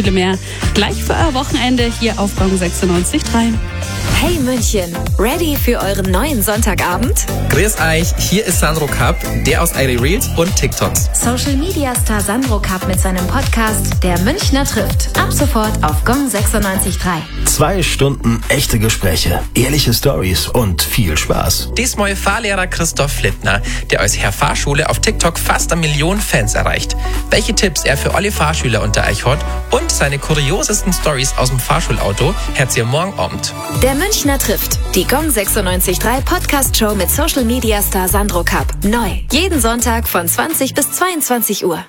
viele mehr. Gleich für euer Wochenende hier auf Gong 96.3. Hey München, ready für euren neuen Sonntagabend? Grüß euch, hier ist Sandro Kapp, der aus ID Reels und TikToks. Social Media Star Sandro Kapp mit seinem Podcast Der Münchner trifft. Ab sofort auf Gong 96.3. 2 Stunden echte Gespräche, ehrliche Stories und viel Spaß. Diesmal Fahrlehrer Christoph Flittner, der als Herr Fahrschule auf TikTok fast 1 Million Fans erreicht. Welche Tipps er für alle Fahrschüler unter euch hat und seine kuriosesten Stories aus dem Fahrschulauto hört ihr morgen Abend. Der Münchner trifft. Die Gong 96.3 Podcast-Show mit Social Media Star Sandro Kapp. Neu. Jeden Sonntag von 20 bis 22 Uhr.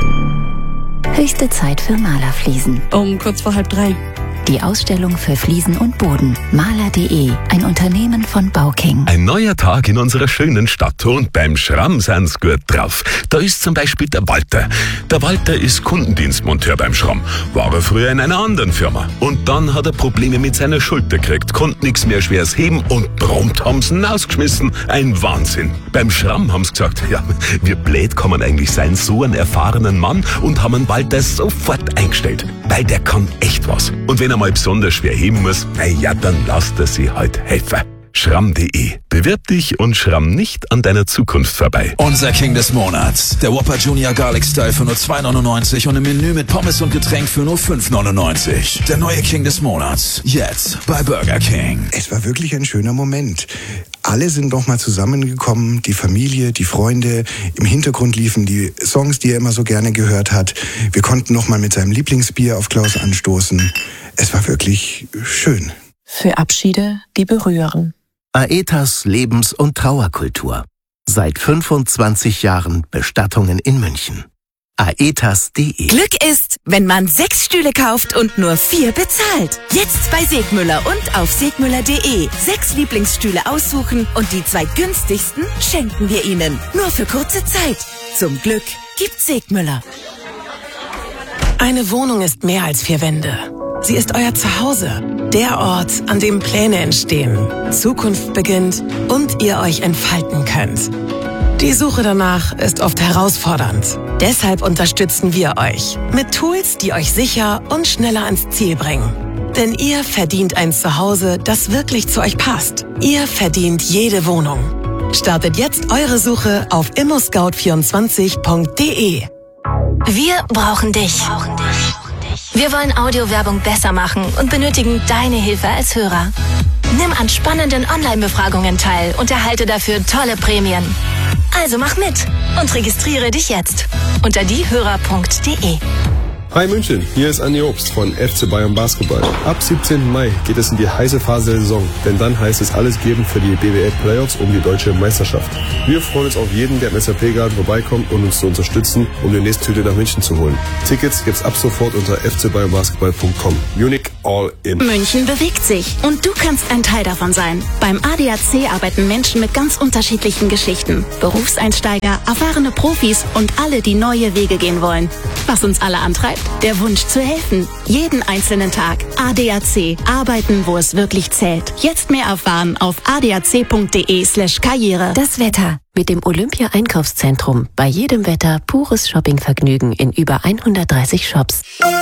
Höchste Zeit für Malerfliesen. Um kurz vor 2:30. Die Ausstellung für Fliesen und Boden. Maler.de, ein Unternehmen von Bauking. Ein neuer Tag in unserer schönen Stadt und beim Schramm sind's gut drauf. Da ist zum Beispiel der Walter. Der Walter ist Kundendienstmonteur beim Schramm. War er früher in einer anderen Firma. Und dann hat er Probleme mit seiner Schulter gekriegt, konnte nichts mehr Schweres heben und prompt haben's ihn rausgeschmissen. Ein Wahnsinn. Beim Schramm haben's gesagt, ja, wie blöd kann man eigentlich sein, so einen erfahrenen Mann, und haben den Walter sofort eingestellt. Weil der kann echt was. Und wenn er mal besonders schwer heben muss, na ja, dann lasst er sich halt helfen. Schramm.de. Bewirb dich und schramm nicht an deiner Zukunft vorbei. Unser King des Monats. Der Whopper Junior Garlic Style für nur 2,99 und ein Menü mit Pommes und Getränk für nur 5,99. Der neue King des Monats. Jetzt bei Burger King. Es war wirklich ein schöner Moment. Alle sind nochmal zusammengekommen, die Familie, die Freunde. Im Hintergrund liefen die Songs, die er immer so gerne gehört hat. Wir konnten nochmal mit seinem Lieblingsbier auf Klaus anstoßen. Es war wirklich schön. Für Abschiede, die berühren. Aetas Lebens- und Trauerkultur. Seit 25 Jahren Bestattungen in München. Aetas.de. Glück ist, wenn man 6 Stühle kauft und nur 4 bezahlt. Jetzt bei Segmüller und auf segmüller.de. 6 Lieblingsstühle aussuchen und die 2 günstigsten schenken wir Ihnen. Nur für kurze Zeit. Zum Glück gibt Segmüller. Eine Wohnung ist mehr als 4 Wände. Sie ist euer Zuhause. Der Ort, an dem Pläne entstehen, Zukunft beginnt und ihr euch entfalten könnt. Die Suche danach ist oft herausfordernd. Deshalb unterstützen wir euch mit Tools, die euch sicher und schneller ans Ziel bringen. Denn ihr verdient ein Zuhause, das wirklich zu euch passt. Ihr verdient jede Wohnung. Startet jetzt eure Suche auf immoscout24.de. Wir brauchen dich. Wir wollen Audiowerbung besser machen und benötigen deine Hilfe als Hörer. Nimm an spannenden Online-Befragungen teil und erhalte dafür tolle Prämien. Also mach mit und registriere dich jetzt unter diehörer.de. Hi München, hier ist Andi Obst von FC Bayern Basketball. Ab 17. Mai geht es in die heiße Phase der Saison, denn dann heißt es alles geben für die BWL Playoffs um die deutsche Meisterschaft. Wir freuen uns auf jeden, der im SAP-Garten vorbeikommt und uns zu unterstützen, um die nächste Tüte nach München zu holen. Tickets gibt's ab sofort unter fcbayernbasketball.com. Munich all in. München bewegt sich und du kannst ein Teil davon sein. Beim ADAC arbeiten Menschen mit ganz unterschiedlichen Geschichten. Berufseinsteiger, erfahrene Profis und alle, die neue Wege gehen wollen. Was uns alle antreibt? Der Wunsch zu helfen. Jeden einzelnen Tag. ADAC. Arbeiten, wo es wirklich zählt. Jetzt mehr erfahren auf adac.de/Karriere. Das Wetter. Mit dem Olympia-Einkaufszentrum. Bei jedem Wetter pures Shoppingvergnügen in über 130 Shops.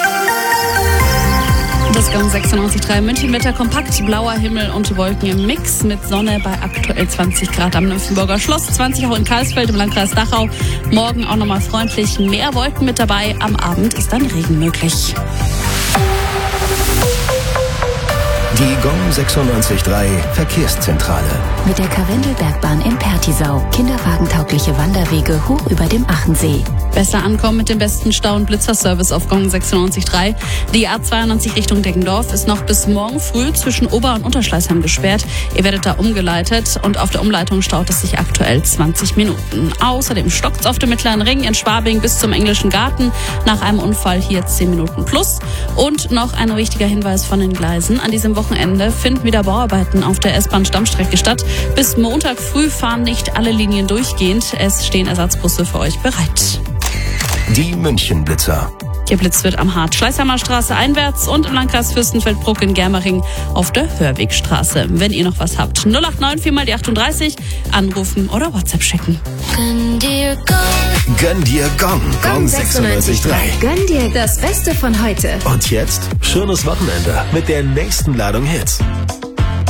Das Gong 96.3 München-Wetter kompakt, blauer Himmel und Wolken im Mix mit Sonne bei aktuell 20 Grad am Nymphenburger Schloss, 20 auch in Karlsfeld im Landkreis Dachau. Morgen auch nochmal freundlich, mehr Wolken mit dabei, am Abend ist dann Regen möglich. Die Gong 96.3 Verkehrszentrale. Mit der Karwendelbergbahn in Pertisau. Kinderwagentaugliche Wanderwege hoch über dem Achensee. Besser ankommen mit dem besten Stau- und Blitzerservice auf Gong 96.3. Die A92 Richtung Deggendorf ist noch bis morgen früh zwischen Ober- und Unterschleißheim gesperrt. Ihr werdet da umgeleitet und auf der Umleitung staut es sich aktuell 20 Minuten. Außerdem stockt's auf dem Mittleren Ring in Schwabing bis zum Englischen Garten. Nach einem Unfall hier 10 Minuten plus. Und noch ein wichtiger Hinweis von den Gleisen. An diesem Wochenende finden wieder Bauarbeiten auf der S-Bahn-Stammstrecke statt. Bis Montag früh fahren nicht alle Linien durchgehend. Es stehen Ersatzbusse für euch bereit. Die München-Blitzer. Geblitzt wird am Hart-Schleißheimer Straße einwärts und im Landkreis Fürstenfeldbruck in Germering auf der Hörwegstraße. Wenn ihr noch was habt, 089 4 mal die 38 anrufen oder WhatsApp schicken. Can dear go? Gönn dir Gong. Gong 96.3. Gönn dir das Beste von heute. Und jetzt schönes Wochenende mit der nächsten Ladung Hits.